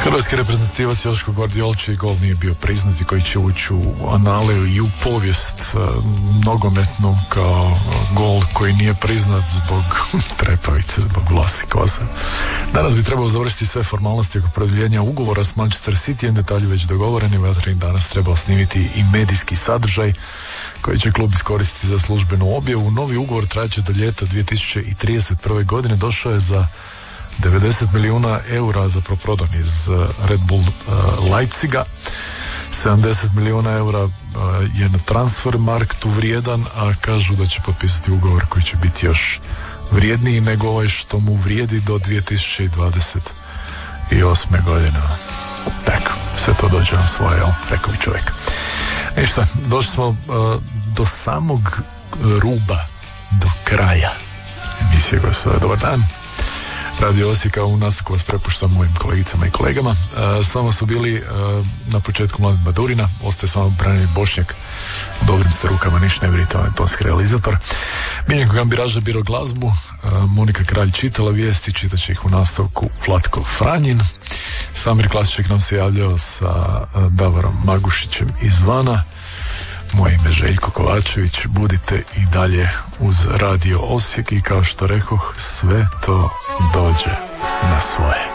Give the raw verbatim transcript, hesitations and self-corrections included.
Hrvatski reprezentativac Joško Gvardiol, čiji gol nije bio priznat i koji će ući u anale i u povijest uh, nogometnu kao uh, gol koji nije priznat zbog trepavice, zbog vlasi koze. Danas bi trebalo završiti sve formalnosti oko produljenja ugovora s Manchester Cityjem, detalji već dogovoreni. Vatrenik danas trebao snimiti i medijski sadržaj koji će klub iskoristiti za službenu objavu. Novi ugovor trajaće do ljeta dvije tisuće trideset prve. godine. Došao je za devedeset milijuna eura, zapravo prodan iz Red Bull uh, Leipziga. sedamdeset milijuna eura uh, je na Transfermarktu vrijedan, a kažu da će potpisati ugovor koji će biti još vrijedniji nego ovaj što mu vrijedi do dvije tisuće dvadeset osme. godine. Tako, sve to dođe na svoje, jel? Rekao bi čovjek. Ništa, došli smo uh, do samog ruba, do kraja emisije koja se zove Dobar dan. Radio Osijeka, u nastavku vas prepuštam mojim kolegicama i kolegama. Uh, s vama su bili uh, na početku Mladen Badurina, ostaje s vama Branimir Bošnjak, u dobrim ste rukama, niš ne vidite, on je tonski realizator. Miljenko Gambiraža biro glazbu, uh, Monika Kralj čitala vijesti, čitat će ih u nastavku Vlatko Franjin. Samir Klasiček nam se javljao sa uh, Davorom Magušićem izvana. Moje ime Željko Kovačević, budite i dalje uz Radio Osijek i kao što rekoh, sve to dođe na svoje.